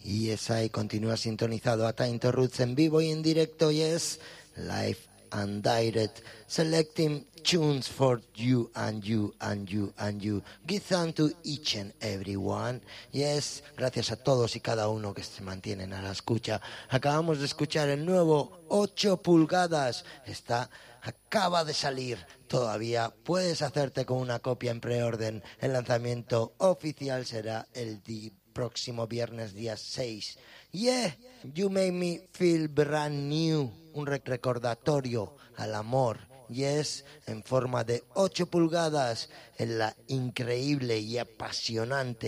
Yes, I continúa sintonizado a Tainto Roots en vivo y en directo. Yes, live and direct, selecting tunes for you and you and you and you. Give thanks to each and everyone. Yes, gracias a todos y cada uno que se mantienen a la escucha. Acabamos de escuchar el nuevo 8 pulgadas. Acaba de salir. Todavía puedes hacerte con una copia en preorden. El lanzamiento oficial será el próximo viernes día 6. Yeah, you make me feel brand new. Un recordatorio al amor. Yes, en forma de 8 pulgadas en la increíble y apasionante